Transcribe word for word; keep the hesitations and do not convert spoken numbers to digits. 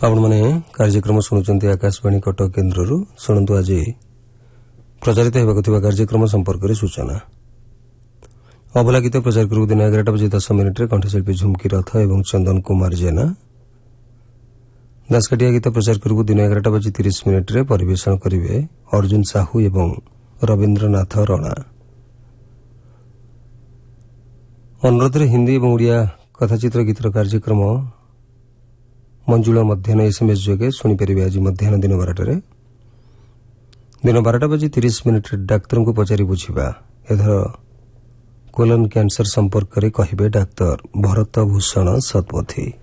आपण मैंने कार्यक्रम शुणुंट आकाशवाणी कटक केन्द्र शुणु आज प्रचारित होगा कार्यक्रम संपर्क में सूचना। अबला गीत प्रचार करू दिन एगारटा बजे दस मिनिट्रे कंठशिल्पी झुमकी रथ एवं चंदन कुमार जेना। दासकाटिया गीत प्रचार करू दिन एगारटा बजे तीस मिनिट्रे परिवेशन करेंगे अर्जुन साहू एवं रवीन्द्रनाथ रणा। अनुरोध हिंदी और ओडिया कथाचित्र गीतर कार्यक्रम मंजुला मध्याह्न एसएमएस जोगे शुणिपारे आज मध्याह्न दिन बारटे दिन बारटा बजे तीस मिनिट डाक्तर को पचारि बुझा एथर कोलन कैंसर संपर्क में कहे डाक्तर भरत भूषण सतपथी।